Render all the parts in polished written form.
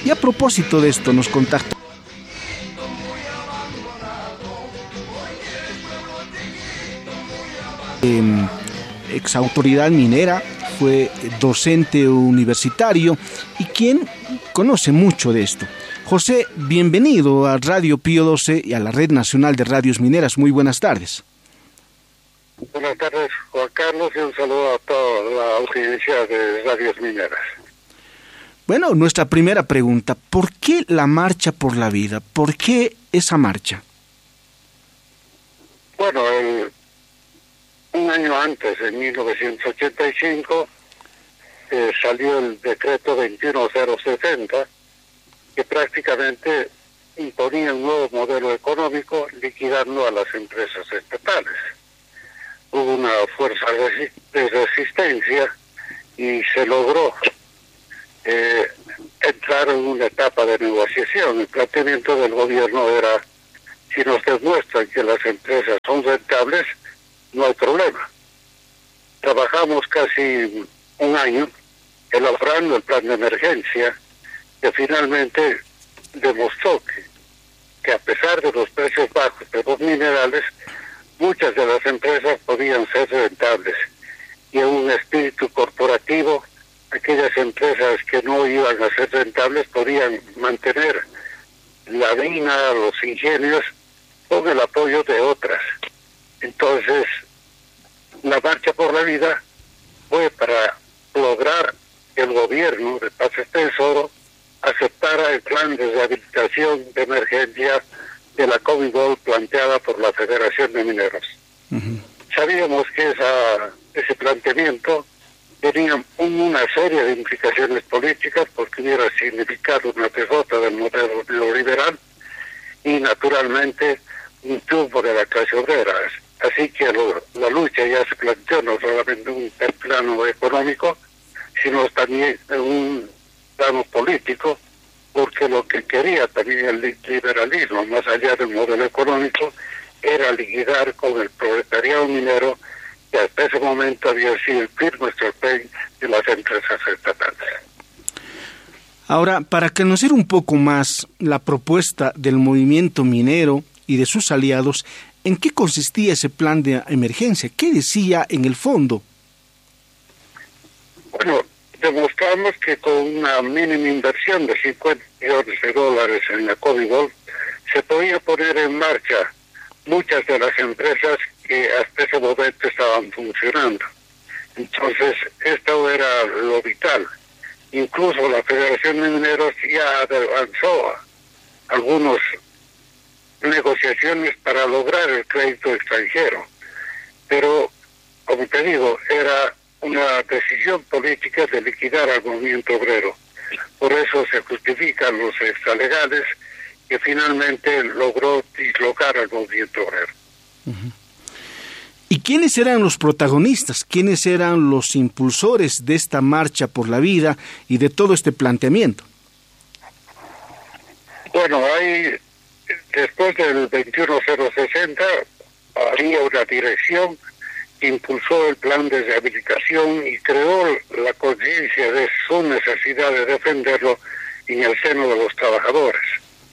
Y a propósito de esto, nos contactó ex autoridad minera, fue docente universitario y quien conoce mucho de esto. José, bienvenido a Radio Pío 12 y a la Red Nacional de Radios Mineras. Muy buenas tardes. Buenas tardes, Juan Carlos, y un saludo a toda la audiencia de Radios Mineras. Bueno, nuestra primera pregunta, ¿por qué la Marcha por la Vida? ¿Por qué esa marcha? Bueno, un año antes, en 1985, salió el decreto 21060, que prácticamente imponía un nuevo modelo económico liquidando a las empresas estatales. Hubo una fuerza de resistencia y se logró entrar en una etapa de negociación. El planteamiento del gobierno era: si nos demuestran que las empresas son rentables, no hay problema. Trabajamos casi un año elaborando el plan de emergencia, que finalmente demostró que a pesar de los precios bajos de los minerales, muchas de las empresas podían ser rentables, y en un espíritu corporativo, aquellas empresas que no iban a ser rentables podían mantener la mina, los ingenios, con el apoyo de otras. Entonces, la Marcha por la Vida fue para lograr que el gobierno de Paz Estenssoro aceptara el plan de rehabilitación de emergencia de la COMIBOL planteada por la Federación de Mineros. Sabíamos que ese planteamiento tenía una serie de implicaciones políticas, porque hubiera significado una derrota del modelo neoliberal y, naturalmente, un triunfo de la clase obrera. Así que la lucha ya se planteó no solamente en un plano económico, sino también en un plano político, porque lo que quería también el liberalismo, más allá del modelo económico, era liquidar con el proletariado minero, que hasta ese momento había sido el firme sostén de las empresas estatales. Ahora, para conocer un poco más la propuesta del movimiento minero y de sus aliados, ¿en qué consistía ese plan de emergencia? ¿Qué decía en el fondo? Bueno, demostramos que con una mínima inversión de $50 millones en la COMIBOL se podía poner en marcha muchas de las empresas que hasta ese momento estaban funcionando. Entonces, esto era lo vital. Incluso la Federación de Mineros ya avanzó algunas negociaciones para lograr el crédito extranjero. Pero, como te digo, era una decisión política de liquidar al movimiento obrero. Por eso se justifican los extralegales que finalmente logró dislocar al movimiento obrero. ¿Y quiénes eran los protagonistas? ¿Quiénes eran los impulsores de esta Marcha por la Vida y de todo este planteamiento? Bueno, después del 21060 había una dirección que impulsó el plan de rehabilitación y creó la conciencia de su necesidad de defenderlo en el seno de los trabajadores.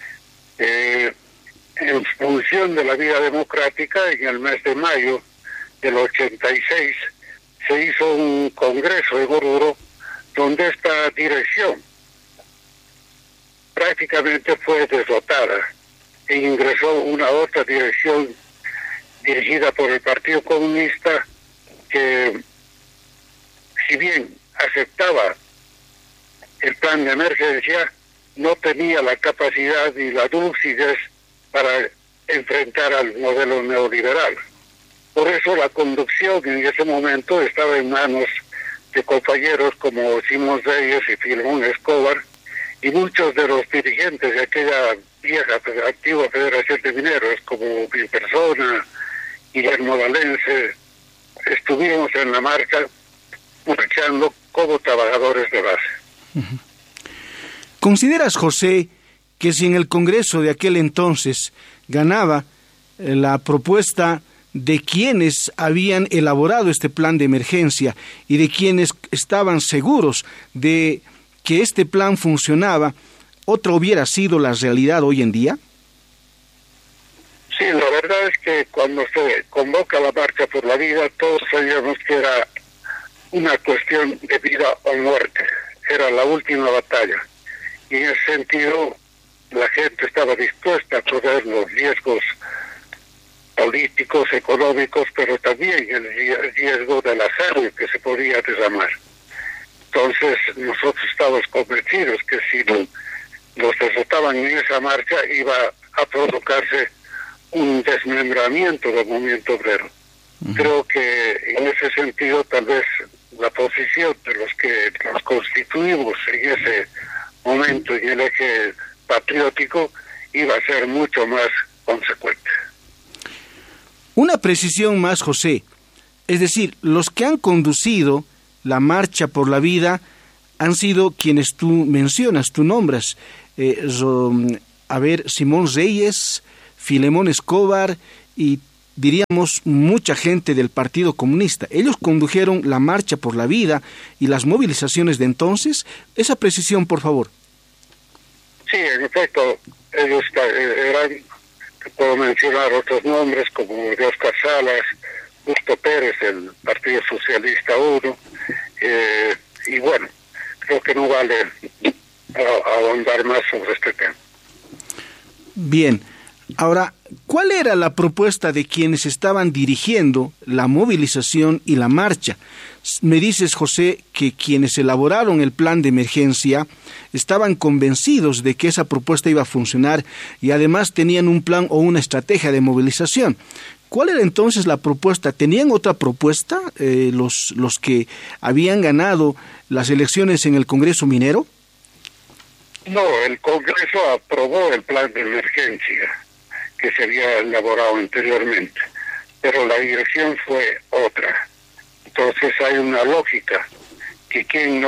En función de la vida democrática, en el mes de mayo del 86 se hizo un congreso en Oruro, donde esta dirección prácticamente fue derrotada e ingresó una otra dirección dirigida por el Partido Comunista, que, si bien aceptaba el plan de emergencia, no tenía la capacidad y la lucidez para enfrentar al modelo neoliberal. Por eso la conducción en ese momento estaba en manos de compañeros como Simón Reyes y Filemón Escobar, y muchos de los dirigentes de aquella vieja antigua Federación de Mineros, como mi persona, Guillermo Valense, estuvimos en la marcha marchando como trabajadores de base. ¿Consideras, José, que si en el Congreso de aquel entonces ganaba la propuesta de quienes habían elaborado este plan de emergencia y de quienes estaban seguros de que este plan funcionaba, otra hubiera sido la realidad hoy en día? Sí, la verdad es que cuando se convoca la Marcha por la Vida, todos sabíamos que era una cuestión de vida o muerte, era la última batalla. Y en ese sentido, la gente estaba dispuesta a correr los riesgos políticos, económicos, pero también el riesgo de la sangre que se podía derramar. Entonces, nosotros estábamos convencidos que si los derrotaban en esa marcha, iba a provocarse un desmembramiento del movimiento obrero. Creo que en ese sentido, tal vez la posición de los que nos constituimos en ese momento en el eje patriótico iba a ser mucho más consecuente. Una precisión más, José. Es decir, los que han conducido la Marcha por la Vida han sido quienes tú mencionas, tú nombras. Simón Reyes, Filemón Escobar y diríamos mucha gente del Partido Comunista. Ellos condujeron la Marcha por la Vida y las movilizaciones de entonces. Esa precisión, por favor. Sí, en efecto, ellos eran, puedo mencionar otros nombres como de Óscar Salas, Justo Pérez, del Partido Socialista 1, y bueno, creo que no vale ahondar más sobre este tema. Bien, ahora, ¿cuál era la propuesta de quienes estaban dirigiendo la movilización y la marcha? Me dices, José, que quienes elaboraron el plan de emergencia estaban convencidos de que esa propuesta iba a funcionar y además tenían un plan o una estrategia de movilización. ¿Cuál era entonces la propuesta? ¿Tenían otra propuesta los que habían ganado las elecciones en el Congreso Minero? No, el Congreso aprobó el plan de emergencia que se había elaborado anteriormente, pero la dirección fue otra. Entonces hay una lógica que quien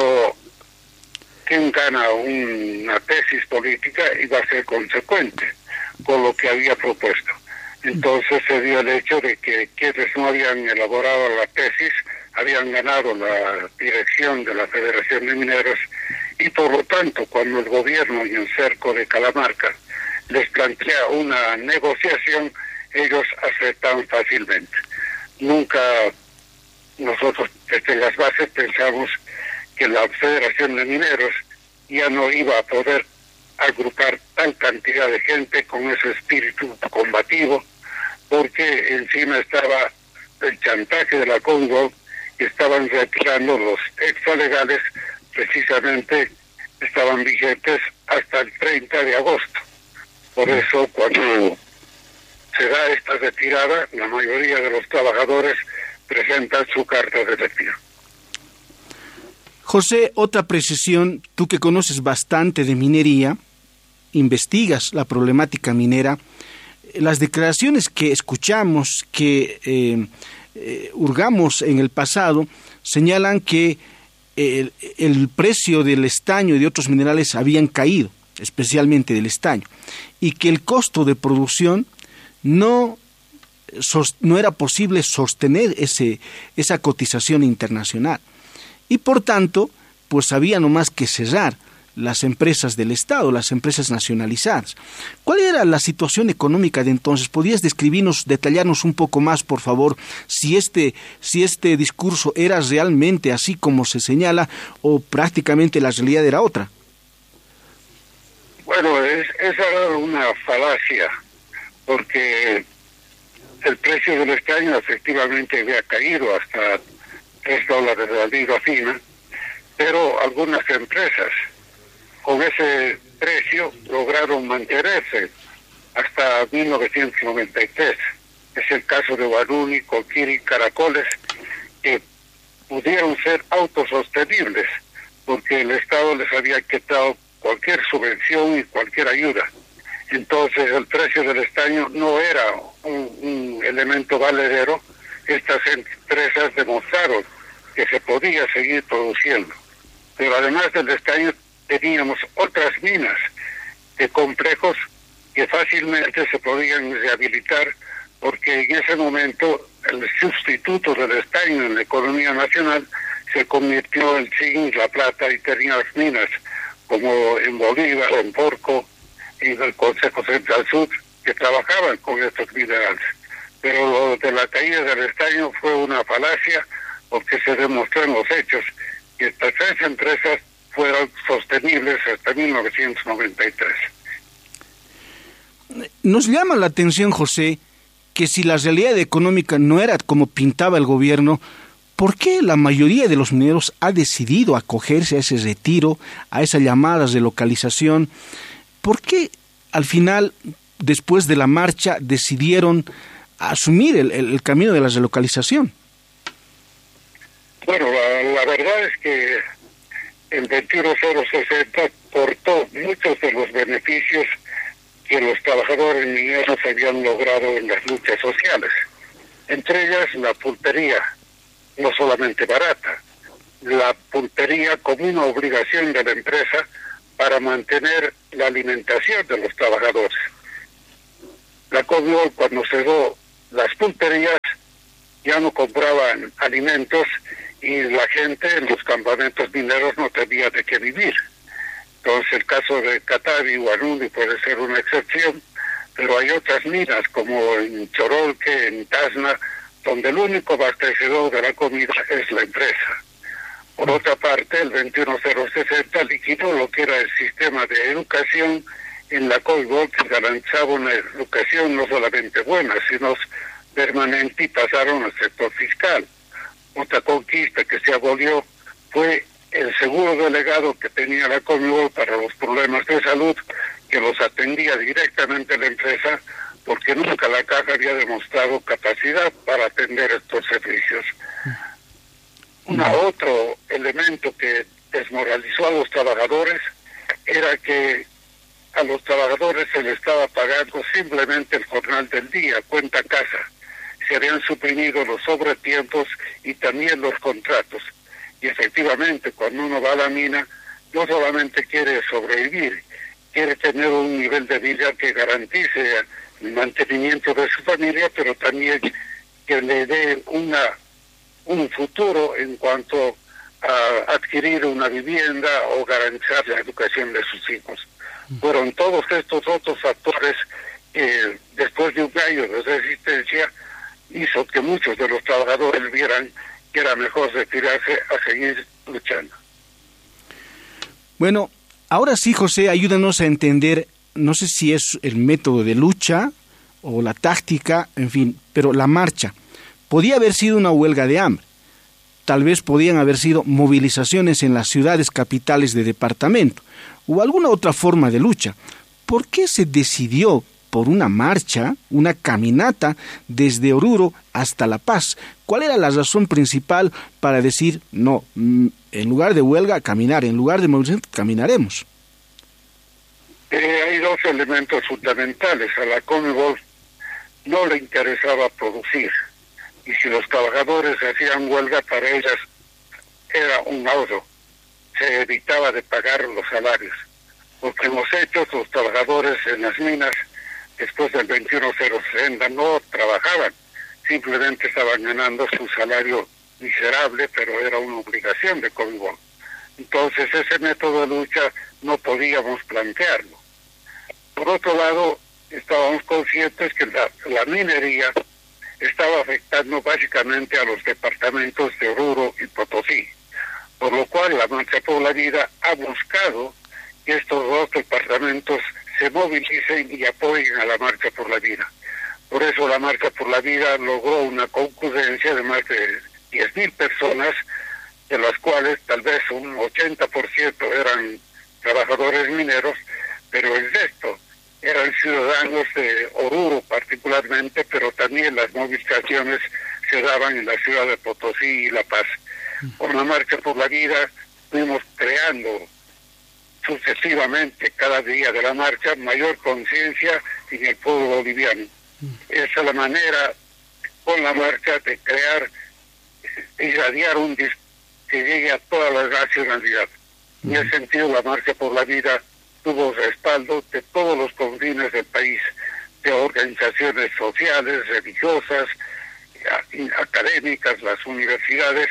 gana una tesis política iba a ser consecuente con lo que había propuesto. Entonces se dio el hecho de que quienes no habían elaborado la tesis habían ganado la dirección de la Federación de Mineros y por lo tanto cuando el gobierno en el cerco de Calamarca les plantea una negociación, ellos aceptan fácilmente. Nunca nosotros desde las bases pensamos que la Federación de Mineros ya no iba a poder agrupar tal cantidad de gente con ese espíritu combativo, porque encima estaba el chantaje de la Congo y estaban retirando los extralegales, precisamente estaban vigentes hasta el 30 de agosto. Por eso cuando se da esta retirada, la mayoría de los trabajadores presentan su carta de retiro. José, otra precisión, tú que conoces bastante de minería, investigas la problemática minera, las declaraciones que escuchamos, que hurgamos en el pasado, señalan que el precio del estaño y de otros minerales habían caído, especialmente del estaño, y que el costo de producción no era posible sostener esa cotización internacional. Y por tanto, pues había nomás que cerrar las empresas del Estado, las empresas nacionalizadas. ¿Cuál era la situación económica de entonces? ¿Podrías detallarnos un poco más, por favor, si este discurso era realmente así como se señala o prácticamente la realidad era otra? Bueno, esa era una falacia, porque el precio del estaño efectivamente había caído hasta $3 de la libra fina, pero algunas empresas con ese precio lograron mantenerse hasta 1993. Es el caso de Guaruni, Coquiri, Caracoles, que pudieron ser autosostenibles porque el Estado les había quitado cualquier subvención y cualquier ayuda. Entonces el precio del estaño no era un elemento valedero. Estas empresas demostraron que se podía seguir produciendo. Pero además del estaño teníamos otras minas de complejos que fácilmente se podían rehabilitar porque en ese momento el sustituto del estaño en la economía nacional se convirtió en zinc, la plata y tenías minas como en Bolívar, en Porco, en el Consejo Central Sur, que trabajaban con estos minerales. Pero lo de la caída del estaño fue una falacia, porque se demostró en los hechos que estas 3 empresas fueron sostenibles hasta 1993. Nos llama la atención, José, que si la realidad económica no era como pintaba el gobierno, ¿por qué la mayoría de los mineros ha decidido acogerse a ese retiro, a esa llamada de localización? ¿Por qué al final, después de la marcha, decidieron asumir el camino de la relocalización? Bueno, la verdad es que el 21060 cortó muchos de los beneficios que los trabajadores mineros habían logrado en las luchas sociales. Entre ellas la pulpería, no solamente barata, la pulpería como una obligación de la empresa para mantener la alimentación de los trabajadores. La Comibol, cuando cerró las pulperías, ya no compraban alimentos y la gente en los campamentos mineros no tenía de qué vivir. Entonces el caso de Catavi y Huanundi puede ser una excepción, pero hay otras minas como en Chorolque, en Tacna, donde el único abastecedor de la comida es la empresa. Por otra parte, el 21060 liquidó lo que era el sistema de educación en la Comibol, que garantizaba una educación no solamente buena, sino permanente, y pasaron al sector fiscal. Otra conquista que se abolió fue el seguro delegado que tenía la Comibol para los problemas de salud, que los atendía directamente la empresa, porque nunca la caja había demostrado capacidad para atender estos servicios. Otro elemento que desmoralizó a los trabajadores era que a los trabajadores se les estaba pagando simplemente el jornal del día, cuenta casa. Se habían suprimido los sobretiempos y también los contratos. Y efectivamente, cuando uno va a la mina, no solamente quiere sobrevivir, quiere tener un nivel de vida que garantice el mantenimiento de su familia, pero también que le dé un futuro en cuanto a adquirir una vivienda o garantizar la educación de sus hijos. Fueron todos estos otros factores que, después de un año de resistencia, hizo que muchos de los trabajadores vieran que era mejor retirarse a seguir luchando. Bueno, ahora sí, José, ayúdanos a entender, no sé si es el método de lucha o la táctica, en fin, pero la marcha. Podía haber sido una huelga de hambre. Tal vez podían haber sido movilizaciones en las ciudades capitales de departamento o alguna otra forma de lucha. ¿Por qué se decidió por una marcha, una caminata desde Oruro hasta La Paz? ¿Cuál era la razón principal para decir, no, en lugar de huelga, caminar, en lugar de movilización, caminaremos? Hay 2 elementos fundamentales. A la Comibol no le interesaba producir, y si los trabajadores hacían huelga, para ellas era un ahorro. Se evitaba de pagar los salarios, porque en los hechos los trabajadores en las minas después del 21060 no trabajaban, simplemente estaban ganando su salario miserable, pero era una obligación de Comibol. Entonces ese método de lucha no podíamos plantearlo. Por otro lado, estábamos conscientes que la minería estaba afectando básicamente a los departamentos de Oruro y Potosí, por lo cual la Marcha por la Vida ha buscado que estos 2 departamentos se movilicen y apoyen a la Marcha por la Vida. Por eso la Marcha por la Vida logró una concurrencia de más de 10.000 personas, de las cuales tal vez un 80% eran trabajadores mineros, pero el resto eran ciudadanos de Oruro particularmente, pero también las movilizaciones se daban en la ciudad de Potosí y La Paz. Con la Marcha por la Vida fuimos creando sucesivamente, cada día de la marcha, mayor conciencia en el pueblo boliviano. Esa es la manera, con la marcha, de crear, irradiar un discurso que llegue a toda la nacionalidad. En ese sentido, la Marcha por la Vida tuvo respaldo de todos los confines del país, de organizaciones sociales, religiosas, académicas, las universidades,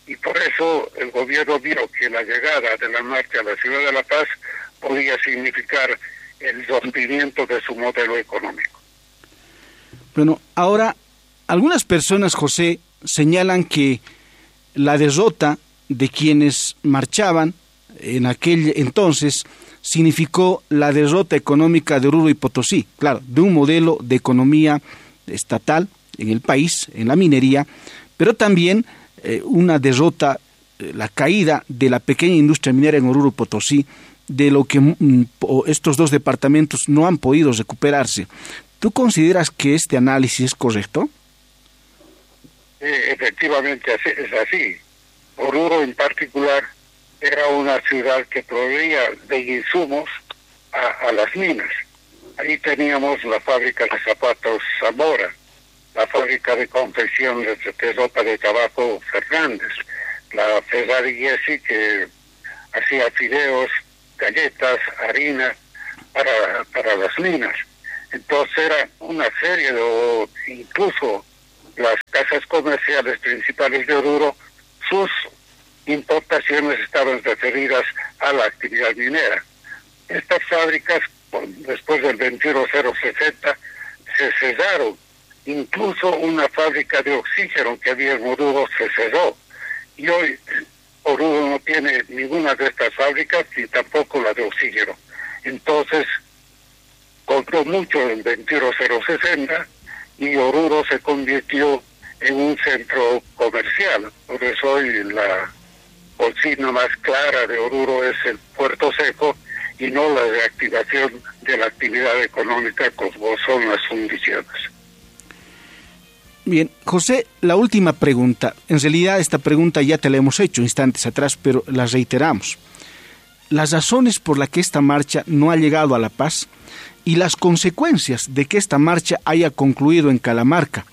y por eso el gobierno vio que la llegada de la marcha a la ciudad de La Paz podía significar el rompimiento de su modelo económico. Bueno, ahora, algunas personas, José, señalan que la derrota de quienes marchaban en aquel entonces significó la derrota económica de Oruro y Potosí, claro, de un modelo de economía estatal en el país, en la minería, pero también una derrota, la caída de la pequeña industria minera en Oruro y Potosí, de lo que estos dos departamentos no han podido recuperarse. ¿Tú consideras que este análisis es correcto? Efectivamente es así. Oruro en particular era una ciudad que proveía de insumos a las minas. Ahí teníamos la fábrica de zapatos Zamora, la fábrica de confección de ropa de tabaco Fernández, la Ferrari Gessi que hacía fideos, galletas, harina para las minas. Entonces era una serie de, incluso las casas comerciales principales de Oruro, sus importaciones estaban referidas a la actividad minera. Estas fábricas, después del 21060, se cerraron. Incluso una fábrica de oxígeno que había en Oruro se cerró. Y hoy Oruro no tiene ninguna de estas fábricas ni tampoco la de oxígeno. Entonces, compró mucho el 21060 y Oruro se convirtió en un centro comercial. Por eso hoy la consigna más clara de Oruro es el Puerto Seco y no la reactivación de la actividad económica como son las fundiciones. Bien, José, la última pregunta. En realidad esta pregunta ya te la hemos hecho instantes atrás, pero la reiteramos. Las razones por las que esta marcha no ha llegado a La Paz y las consecuencias de que esta marcha haya concluido en Calamarca.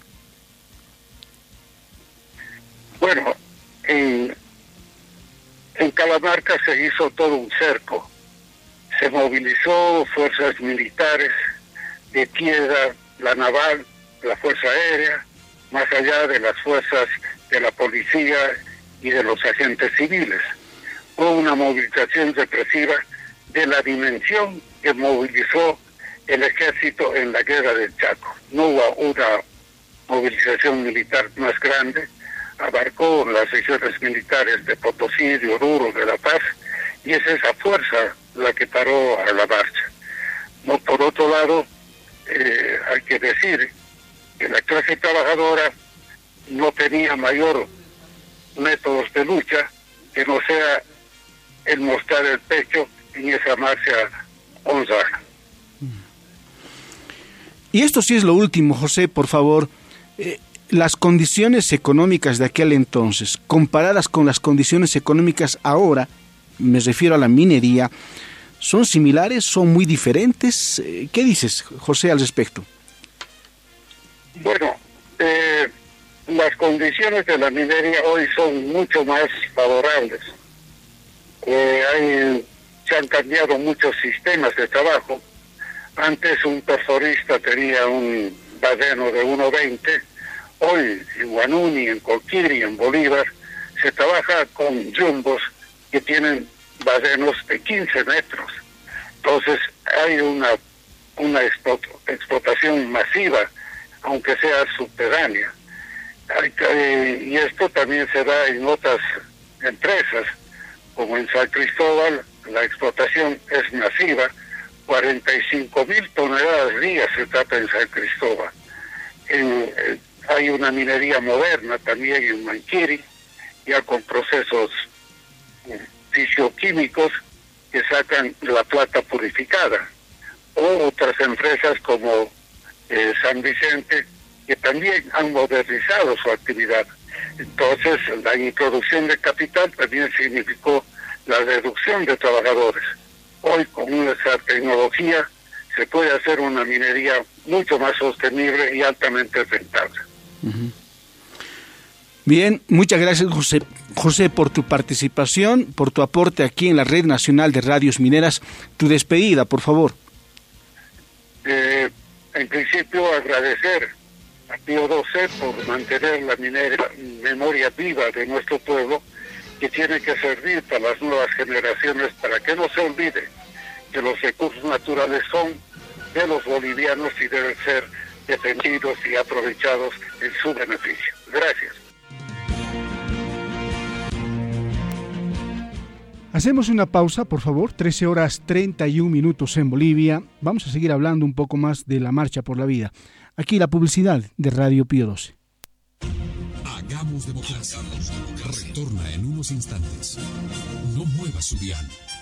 Bueno, en Calamarca se hizo todo un cerco. Se movilizó fuerzas militares de tierra, la naval, la fuerza aérea, más allá de las fuerzas de la policía y de los agentes civiles. Hubo una movilización represiva de la dimensión que movilizó el ejército en la guerra del Chaco. No hubo una movilización militar más grande, abarcó las regiones militares de Potosí, de Oruro, de La Paz, y es esa fuerza la que paró a la marcha. No, por otro lado, hay que decir que la clase trabajadora no tenía mayor métodos de lucha que no sea el mostrar el pecho en esa marcha honrada. Y esto sí es lo último, José, por favor. Las condiciones económicas de aquel entonces, comparadas con las condiciones económicas ahora, me refiero a la minería, ¿son similares? ¿Son muy diferentes? ¿Qué dices, José, al respecto? Bueno, las condiciones de la minería hoy son mucho más favorables. Se han cambiado muchos sistemas de trabajo. Antes un perforista tenía un badeno de 1.20. Hoy en Guanuni, en Colquiri, en Bolívar, se trabaja con jumbos que tienen badenos de 15 metros. Entonces hay una explotación masiva, aunque sea subterránea. Y esto también se da en otras empresas, como en San Cristóbal, la explotación es masiva, 45,000 toneladas día se trata en San Cristóbal. Hay una minería moderna también en Manquiri, ya con procesos fisioquímicos que sacan la plata purificada, o otras empresas como San Vicente, que también han modernizado su actividad. Entonces, la introducción de capital también significó la reducción de trabajadores. Hoy, con esa tecnología, se puede hacer una minería mucho más sostenible y altamente rentable. Uh-huh. Bien, muchas gracias, José, por tu participación, por tu aporte aquí en la Red Nacional de Radios Mineras. Tu despedida, por favor. En principio, agradecer a Pío XII por mantener la memoria viva de nuestro pueblo, que tiene que servir para las nuevas generaciones, para que no se olvide que los recursos naturales son de los bolivianos y deben ser defendidos y aprovechados en su beneficio. Gracias. Hacemos una pausa, por favor, 13 horas 31 minutos en Bolivia. Vamos a seguir hablando un poco más de la Marcha por la Vida. Aquí la publicidad de Radio Pío XII. Hagamos democracia. Retorna en unos instantes. No mueva su dial.